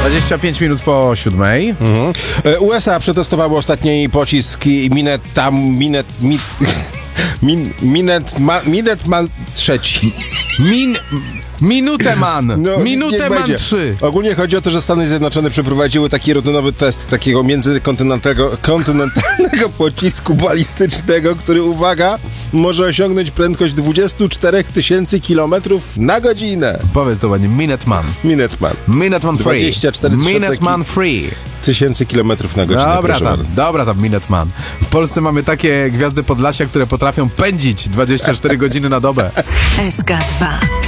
25 minut po 7. USA przetestowały ostatni pocisk Minuteman III. Minuteman! Minuteman 3. Ogólnie chodzi o to, że Stany Zjednoczone przeprowadziły taki rutynowy test takiego międzykontynentalnego pocisku balistycznego, który, uwaga, może osiągnąć prędkość 24 000 km na godzinę. Powiedz to ładnie, Minuteman. Minuteman Free. 24 Minuteman Free. tysięcy kilometrów na godzinę. Dobra tam, Minuteman. W Polsce mamy takie gwiazdy Podlasia, które potrafią pędzić 24 godziny na dobę. SK2